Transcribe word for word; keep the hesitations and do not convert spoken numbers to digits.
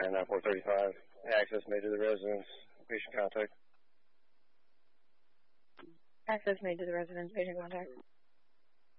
And nine four thirty-five, access made to the residence, patient contact. Access made to the residence, patient contact.